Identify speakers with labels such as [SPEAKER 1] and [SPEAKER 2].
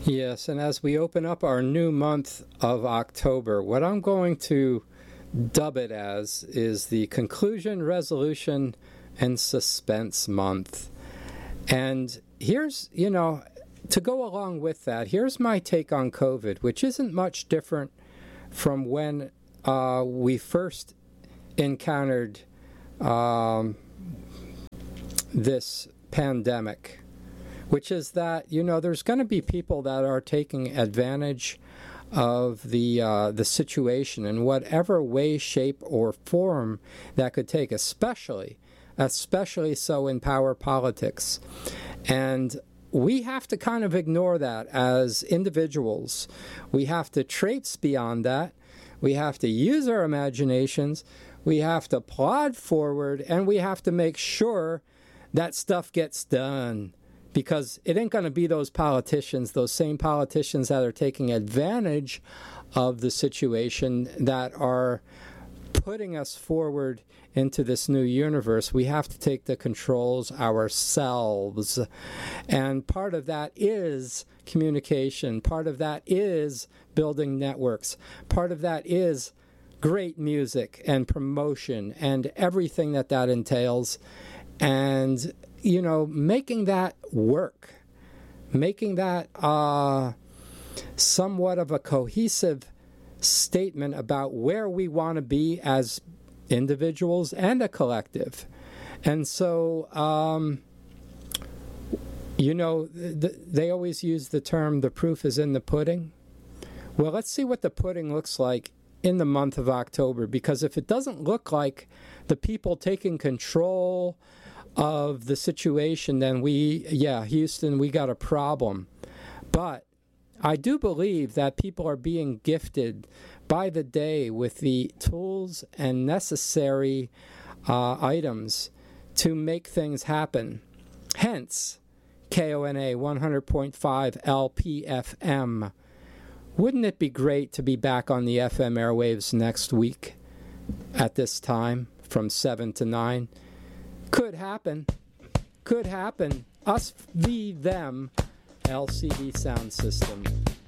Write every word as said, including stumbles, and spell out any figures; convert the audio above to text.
[SPEAKER 1] Yes, and as we open up our new month of October, what I'm going to dub it as is the conclusion, resolution, and suspense month. And here's, you know, to go along with that, here's my take on COVID, which isn't much different from when uh, we first encountered um, this pandemic, which is that, you know, there's going to be people that are taking advantage of the uh, the situation in whatever way, shape, or form that could take, especially, especially so in power politics. And we have to kind of ignore that as individuals. We have to traipse beyond that. We have to use our imaginations. We have to plod forward, and we have to make sure that stuff gets done. Because it ain't going to be those politicians, those same politicians that are taking advantage of the situation, that are putting us forward into this new universe. We have to take the controls ourselves. And part of that is communication. Part of that is building networks. Part of that is great music and promotion and everything that that entails. And you know, making that work, making that uh, somewhat of a cohesive statement about where we want to be as individuals and a collective. And so, um, you know, th- they always use the term, the proof is in the pudding. Well, let's see what the pudding looks like in the month of October, because if it doesn't look like the people taking control of the situation, then we, yeah, Houston, we got a problem. But I do believe that people are being gifted by the day with the tools and necessary uh, items to make things happen. Hence, K O N A one hundred point five L P F M. Wouldn't it be great to be back on the F M airwaves next week at this time from seven to nine? Could happen. Could happen. Us v them. L C D Sound System.